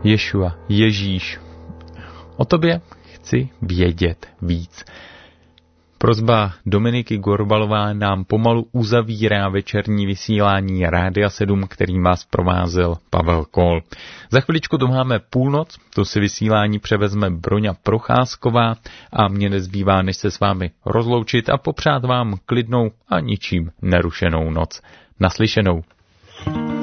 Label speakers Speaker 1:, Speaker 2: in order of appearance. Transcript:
Speaker 1: Ješua, Ježíš, o tobě chci vědět víc. Prosba Dominiky Gorbalová nám pomalu uzavírá večerní vysílání Rádia 7, kterým vás provázel Pavel Kol. Za chviličku to máme půlnoc, to si vysílání převezme Broňa Procházková a mě nezbývá, než se s vámi rozloučit a popřát vám klidnou a ničím nerušenou noc. Naslyšenou.